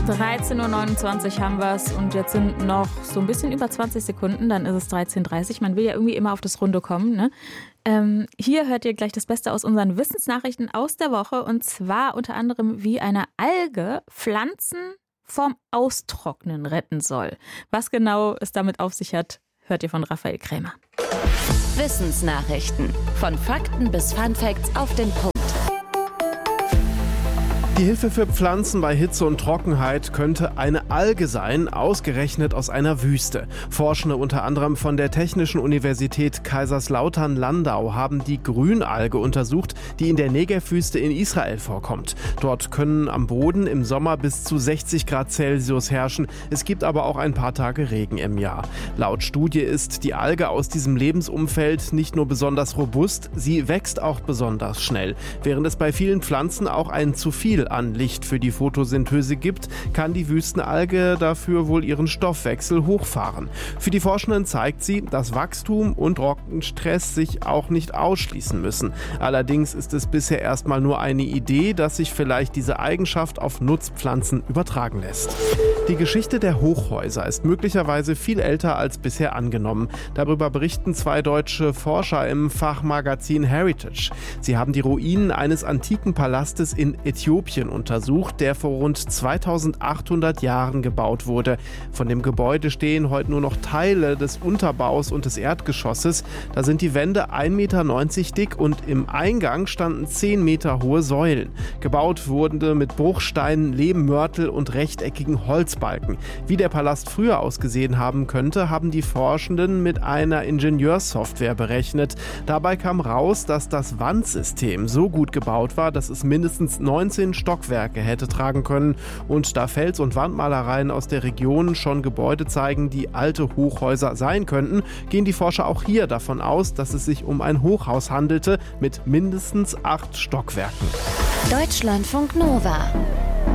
13.29 Uhr haben wir es und jetzt sind noch so ein bisschen über 20 Sekunden, dann ist es 13.30 Uhr. Man will ja irgendwie immer auf das Runde kommen, ne? Hier hört ihr gleich das Beste aus unseren Wissensnachrichten aus der Woche und zwar unter anderem, wie eine Alge Pflanzen vorm Austrocknen retten soll. Was genau es damit auf sich hat, hört ihr von Raphael Krämer. Wissensnachrichten. Von Fakten bis Funfacts auf den Punkt. Die Hilfe für Pflanzen bei Hitze und Trockenheit könnte eine Alge sein, ausgerechnet aus einer Wüste. Forschende unter anderem von der Technischen Universität Kaiserslautern-Landau haben die Grünalge untersucht, die in der Negev-Wüste in Israel vorkommt. Dort können am Boden im Sommer bis zu 60 Grad Celsius herrschen. Es gibt aber auch ein paar Tage Regen im Jahr. Laut Studie ist die Alge aus diesem Lebensumfeld nicht nur besonders robust, sie wächst auch besonders schnell. Während es bei vielen Pflanzen auch ein zu viel an Licht für die Photosynthese gibt, kann die Wüstenalge dafür wohl ihren Stoffwechsel hochfahren. Für die Forschenden zeigt sie, dass Wachstum und Trockenstress sich auch nicht ausschließen müssen. Allerdings ist es bisher erstmal nur eine Idee, dass sich vielleicht diese Eigenschaft auf Nutzpflanzen übertragen lässt. Die Geschichte der Hochhäuser ist möglicherweise viel älter als bisher angenommen. Darüber berichten zwei deutsche Forscher im Fachmagazin Heritage. Sie haben die Ruinen eines antiken Palastes in Äthiopien untersucht, der vor rund 2800 Jahren gebaut wurde. Von dem Gebäude stehen heute nur noch Teile des Unterbaus und des Erdgeschosses. Da sind die Wände 1,90 Meter dick und im Eingang standen 10 Meter hohe Säulen. Gebaut wurde mit Bruchsteinen, Lehmmörtel und rechteckigen Holzbalken. Wie der Palast früher ausgesehen haben könnte, haben die Forschenden mit einer Ingenieurssoftware berechnet. Dabei kam raus, dass das Wandsystem so gut gebaut war, dass es mindestens 19 Stockwerke hätte tragen können. Und da Fels- und Wandmalereien aus der Region schon Gebäude zeigen, die alte Hochhäuser sein könnten, gehen die Forscher auch hier davon aus, dass es sich um ein Hochhaus handelte mit mindestens 8 Stockwerken. Deutschlandfunk Nova.